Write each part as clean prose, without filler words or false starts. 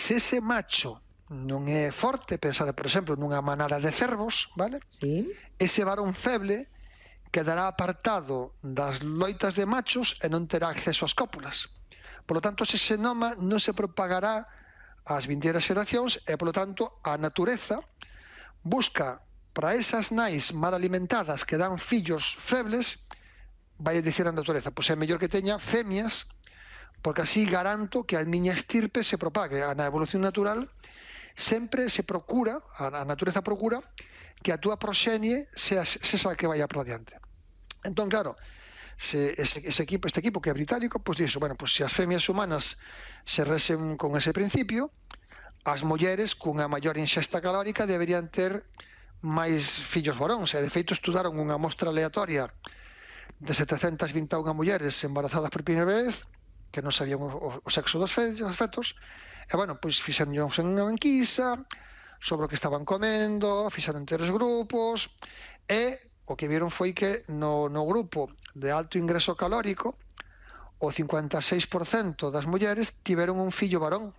se ese macho non é forte, pensade, por exemplo, nunha manada de cervos, vale? Sí. Ese varón feble quedará apartado das loitas de machos e non terá acceso ás cópulas. Por lo tanto, ese xenoma non se propagará ás vindeiras xeracións e, por lo tanto, a natureza busca para esas nais mal alimentadas que dan fillos febles, vai dicir a natureza, pois é mellor que teña femias, porque así garanto que a miña estirpe se propague. Na evolución natural sempre se procura, a natureza procura, que a túa proxenie sexa a que vaya para diante. Entón, claro, este equipo que é británico, pois dixo, bueno, pois se as femias humanas se resen con ese principio, as mulleres cunha maior inxesta calórica deberían ter máis fillos varóns. E, de feito, estudaron unha mostra aleatoria de 721 mulleres embarazadas por primeira vez, que non sabían o sexo dos fetos, e, bueno, pois fixeron unha enquisa sobre o que estaban comendo, fixeron 3 grupos, e o que viron foi que no grupo de alto ingreso calórico, o 56% das mulleres tiveron un fillo varón.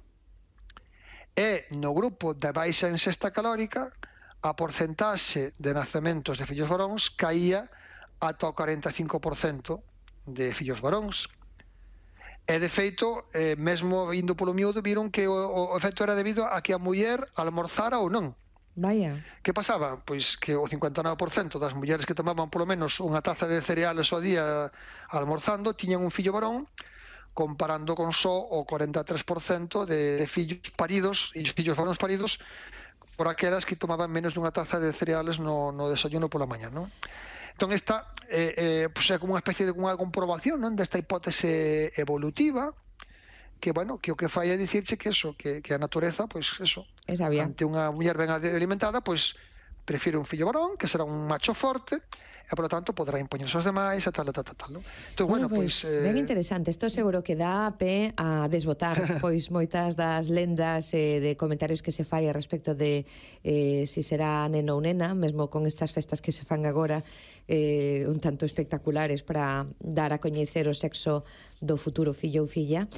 E no grupo de baixa ingesta calórica, a porcentaxe de nacementos de fillos varóns caía ata o 45% de fillos varóns. E, de feito, mesmo indo polo miúdo, viron que o efecto era debido a que a muller almorzara ou non. Vaya. Que pasaba? Pois que o 59% das mulleres que tomaban polo menos unha taza de cereales ao día almorzando tiñan un fillo varón, comparando con só o 43% de fillos paridos e fillos varóns paridos por aquelas que tomaban menos dunha taza de cereales no desayuno pola mañá, non? Entón, esta é como unha especie de unha comprobación, non, desta hipótese evolutiva, que, bueno, que o que fai é dicirche que eso, que a natureza, pois eso, ante unha muller ben alimentada, pois prefire un fillo varón, que será un macho forte, e, polo tanto, podrá impoñerse aos demais, e tal, non? Entón, bueno, pois, ben interesante. Isto seguro que dá pé a desbotar pois moitas das lendas de comentarios que se fai a respecto de si será neno ou nena, mesmo con estas festas que se fan agora, un tanto espectaculares para dar a coñecer o sexo do futuro fillo ou filla,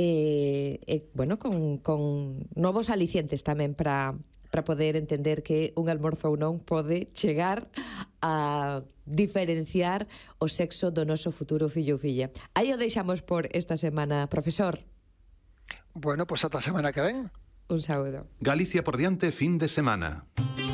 bueno, con novos alicientes tamén para poder entender que un almorzo ou non pode chegar a diferenciar o sexo do noso futuro fillo ou filla. Aí o deixamos por esta semana, profesor. Bueno, pois ata a semana que ven. Un saúdo. Galicia por diante, fin de semana.